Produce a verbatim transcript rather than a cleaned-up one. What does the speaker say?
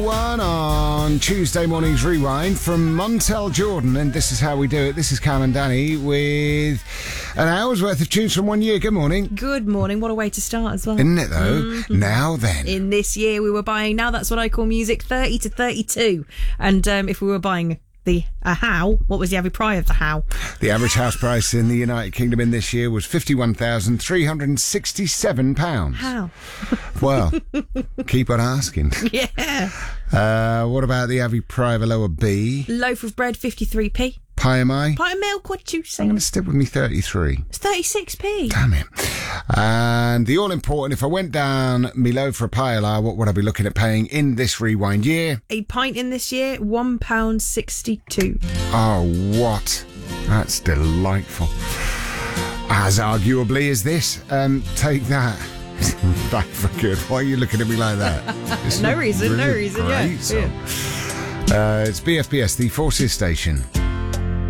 One on Tuesday morning's Rewind from Montel Jordan, and this is how we do it. This is Cam and Danny with an hour's worth of tunes from one year. Good morning. Good morning. What a way to start as well. Isn't it, though? Mm-hmm. Now then. In this year, we were buying, now that's what I call music, thirty to thirty-two. And um, if we were buying the a how, what was the average price of the how? The average house price in the United Kingdom in this year was fifty-one thousand three hundred sixty-seven pounds. How? Well, keep on asking. Yeah. Uh, what about the average price of a lower B? Loaf of bread, fifty-three p. Pie am I? Pint of milk, what you say? I'm going to stick with me thirty-three. It's thirty-six p. Damn it. And the all-important, if I went down me low for a pie a la, what would I be looking at paying in this Rewind year? A pint in this year, one pound sixty-two. Oh, what? That's delightful. As arguably as this. Um, take that. Back for good. Why are you looking at me like that? It's No a reason, no really reason, great yeah. song. Uh, it's B F B S, the Forces Station.